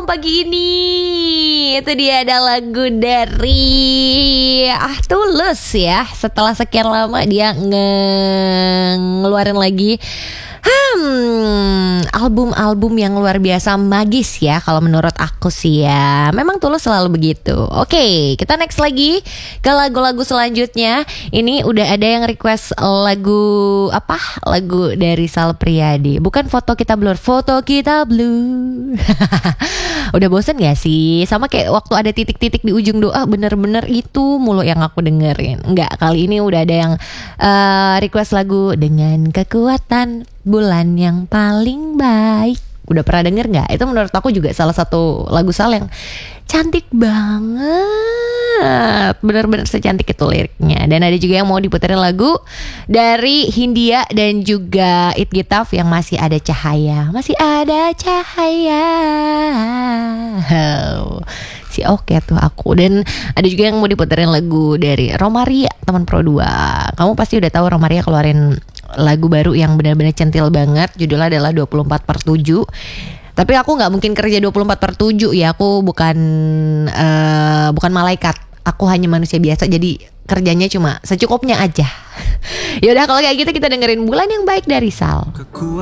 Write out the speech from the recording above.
malam pagi ini. Itu dia ada lagu dari Tulus ya. Setelah sekian lama dia ngeluarin lagi album-album yang luar biasa magis ya. Kalau menurut aku sih ya, memang Tulus selalu begitu. Oke, kita next lagi ke lagu-lagu selanjutnya. Ini udah ada yang request lagu lagu dari Sal Priadi. Bukan Foto Kita Blur, Foto Kita Blur. Udah bosen gak sih? Sama kayak waktu ada titik-titik di ujung doa, bener-bener itu mulu yang aku dengerin. Enggak, kali ini udah ada yang request lagu Dengan Kekuatan Bulan Yang Paling Baik. Udah pernah denger gak? Itu menurut aku juga salah satu lagu Sal yang cantik banget. Bener-bener secantik itu liriknya. Dan ada juga yang mau diputerin lagu dari Hindia dan juga It Gitaf yang Masih Ada Cahaya. Masih Ada Cahaya. Si oke tuh aku. Dan ada juga yang mau diputerin lagu dari Romaria, teman Pro 2. Kamu pasti udah tahu Romaria keluarin lagu baru yang benar-benar centil banget. Judulnya adalah 24/7. Tapi aku gak mungkin kerja 24/7 ya. Aku bukan malaikat. Aku hanya manusia biasa. Jadi kerjanya cuma secukupnya aja. Yaudah kalau kayak gitu kita dengerin Bulan Yang Baik dari Sal.